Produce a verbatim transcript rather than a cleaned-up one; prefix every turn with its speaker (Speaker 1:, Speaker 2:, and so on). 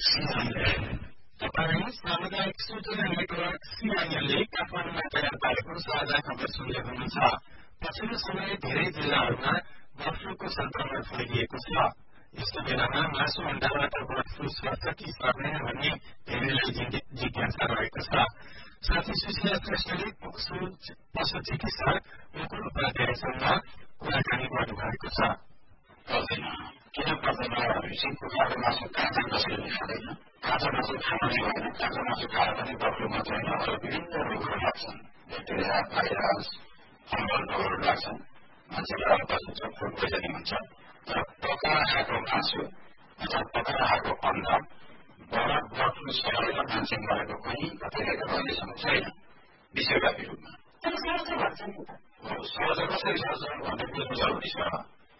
Speaker 1: तपाईँ सामुदायिक सूचना नेटवर्क सीआईएनले काठमाडौँमा तयार पारेको साझा खबर सुन्दै हुनुहुन्छ। पछिल्लो समय धेरै जिल्लाहरूमा बर्ड फ्लूको संक्रमण फैलिएको छ। यस्तो बेलामा मासु अण्डाबाट बर्ड फ्लू सर्छ कि सर्दैन भन्ने धेरैलाई जिज्ञासा रहेको छ। साथै सुशीला श्रेष्ठले पशु चिकित्सक मुकुल उपाध्यायसँग कुराकानी गर्नुभएको छ।
Speaker 2: किन पर्दैन भनेपछि कुखुराको मासु काँचो कसैले खाँदैन। काँचो मासु खाने होइन, काँचो मासु खाएर पनि बर्ड फ्लू मात्र होइन, अरू विभिन्न रोगहरू लाग्छन्। ब्याक्टेरिया, भाइरस, फङ्गल रोगहरू लाग्छन्। मान्छेलाई बसिन्छ, फुड पोइजनिङ हुन्छ। तर पकाएर खाएको मासु अथवा पकाएर खाएको अण्डा बाट बर्ड फ्लू सरेर मान्छे मरेको कुनै कतिपयको अहिलेसम्म छैन विश्वव्यापी रूपमा।
Speaker 3: सर्छ भन्छ नि त।
Speaker 2: सर्छ कसरी सर्छ भन्ने बुझ्नु जरुरी छ।